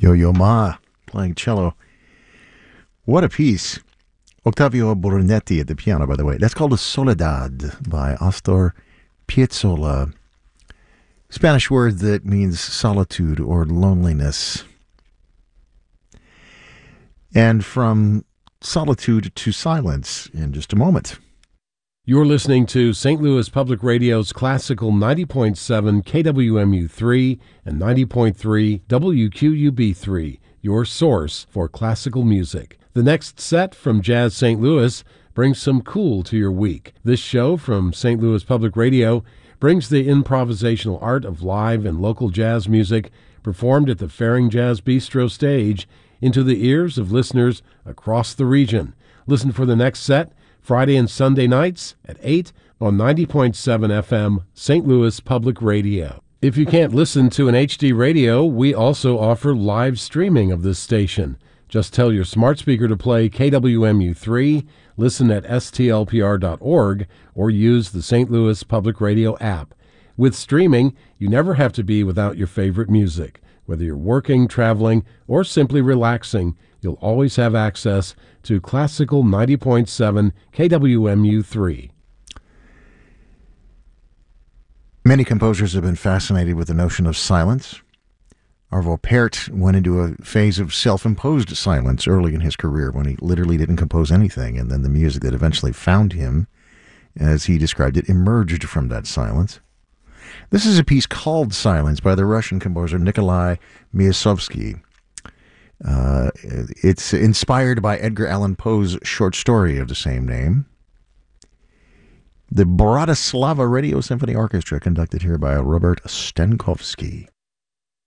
Yo-Yo Ma playing cello. What a piece. Octavio Brunetti at the piano, by the way. That's called a Soledad by Astor Piazzolla. Spanish word that means solitude or loneliness. And from solitude to silence in just a moment. You're listening to St. Louis Public Radio's classical 90.7 KWMU3 and 90.3 WQUB3, your source for classical music. The next set from Jazz St. Louis brings some cool to your week. This show from St. Louis Public Radio brings the improvisational art of live and local jazz music performed at the Faring Jazz Bistro stage into the ears of listeners across the region. Listen for the next set Friday and Sunday nights at 8 on 90.7 FM, St. Louis Public Radio. If you can't listen to an HD radio, we also offer live streaming of this station. Just tell your smart speaker to play KWMU3, listen at stlpr.org, or use the St. Louis Public Radio app. With streaming, you never have to be without your favorite music. Whether you're working, traveling, or simply relaxing, you'll always have access to classical 90.7 KWMU3. Many composers have been fascinated with the notion of silence. Arvo Pärt went into a phase of self-imposed silence early in his career when he literally didn't compose anything, and then the music that eventually found him, as he described it, emerged from that silence. This is a piece called Silence by the Russian composer Nikolai Myasovsky. It's inspired by Edgar Allan Poe's short story of the same name. The Bratislava Radio Symphony Orchestra, conducted here by Robert Stankovsky.